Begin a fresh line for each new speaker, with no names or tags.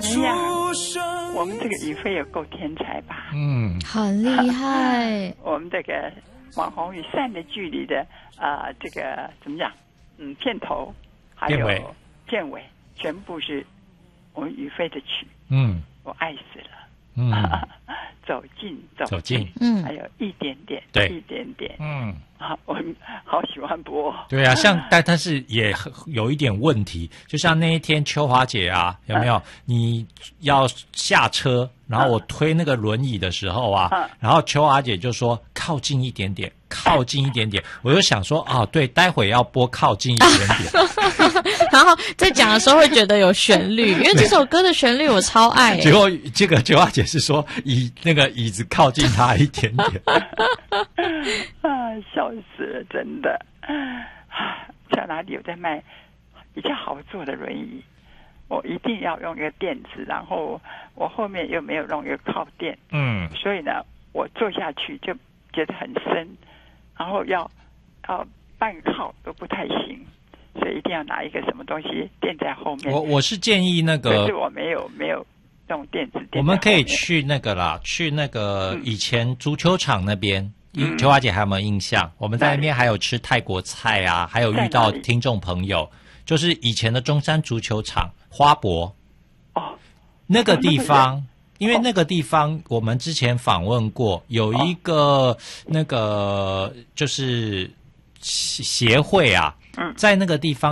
哎呀，我们这个宇飞也够天才吧？
很厉害。
我们这个网红与善的距离的这个怎么讲？片头还有片尾全部是我们宇飞的曲。我爱死了。走近，还有一点点，
对，
一点点，我好喜欢播。
对啊，但是也有一点问题，就像那一天秋华姐啊，有没有？你要下车，然后我推那个轮椅的时候啊，然后秋华姐就说靠近一点点，靠近一点点，我就想说啊，对，待会要播靠近一点点。
然后在讲的时候会觉得有旋律，因为这首歌的旋律我超爱。
结果这个秋华姐是说那个椅子靠近她一点点。
笑死了，真的。在哪里有在卖比较好坐的轮椅？我一定要用一个垫子，然后我后面又没有弄一个靠垫，所以呢，我坐下去就觉得很深，然后要半靠都不太行，所以一定要拿一个什么东西垫在后面。
我是建议那个，
可是我没有用垫子垫。
我们可以去那个啦，去那个以前足球场那边。秋华姐还有没有印象？我们在那边还有吃泰国菜啊，还有遇到听众朋友，就是以前的中山足球场花博那个地方，因为那个地方我们之前访问过，有一个那个就是协会啊，在那个地方。